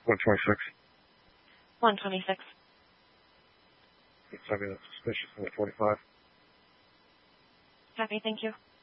126. 126. Something that's suspicious. 145. Copy, thank you.